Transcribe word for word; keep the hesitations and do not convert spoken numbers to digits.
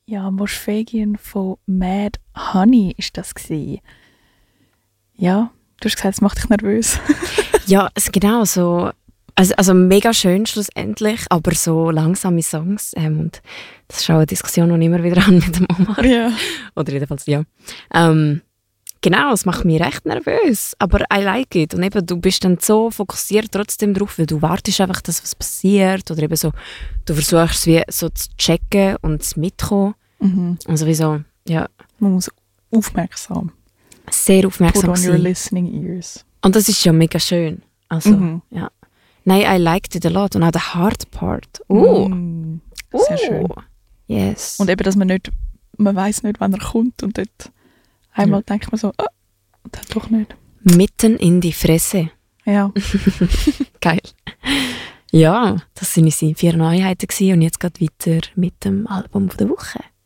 Ja, Moschfegin von Mad Honey ist das gewesen. Ja, du hast gesagt, es macht dich nervös. Ja, also genau so. Also, also mega schön schlussendlich, aber so langsame Songs. Ähm, und das ist auch eine Diskussion, die ich immer wieder habe mit dem Omar. Ja. Oder jedenfalls, ja. Ähm, genau, es macht mich recht nervös, aber I like it. Und eben, du bist dann so fokussiert trotzdem drauf, weil du wartest einfach, dass was passiert. Oder eben so, du versuchst es wie so zu checken und zu mitkommen. Mhm. Also wie so, ja. Man muss aufmerksam. Sehr aufmerksam Put on your sein. listening ears. Und das ist ja mega schön. Also, Mhm. ja. Nein, I liked it a lot. Und auch der Hard Part. Oh, Mm, sehr oh. schön. Yes. Und eben, dass man nicht, man weiss nicht, wann er kommt und dort einmal Ja. denkt man so, ah, und dann doch nicht. Mitten in die Fresse. Ja. Geil. Ja, das waren unsere vier Neuheiten gewesen und jetzt geht weiter mit dem Album der Woche.